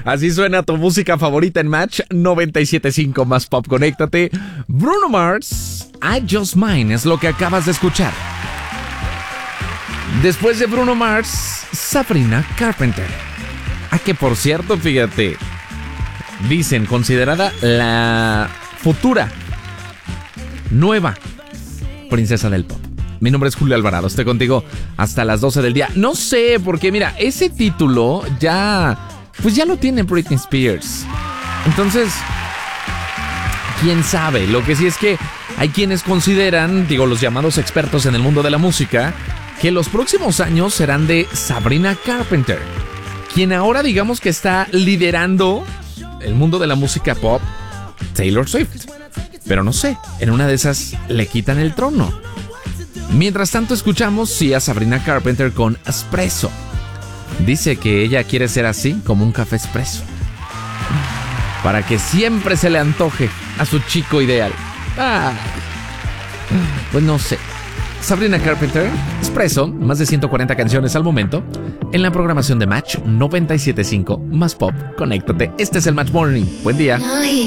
Así suena tu música favorita en Match 97.5 más Pop. Conéctate. Bruno Mars, I Just Mine es lo que acabas de escuchar. Después de Bruno Mars, Sabrina Carpenter. Que por cierto, fíjate, dicen considerada la futura nueva princesa del pop. Mi nombre es Julio Alvarado, estoy contigo hasta las 12 del día. No sé, porque mira, ese título ya lo tiene Britney Spears. Entonces, quién sabe. Lo que sí es que hay quienes consideran, los llamados expertos en el mundo de la música, que los próximos años serán de Sabrina Carpenter, quien ahora digamos que está liderando el mundo de la música pop, Taylor Swift. Pero no sé, en una de esas le quitan el trono. Mientras tanto escuchamos sí a Sabrina Carpenter con Espresso. Dice que ella quiere ser así como un café espresso, para que siempre se le antoje a su chico ideal. Pues no sé. Sabrina Carpenter, Espresso, más de 140 canciones al momento, en la programación de Match 97.5 más Pop. Conéctate, este es el Match Morning. Buen día.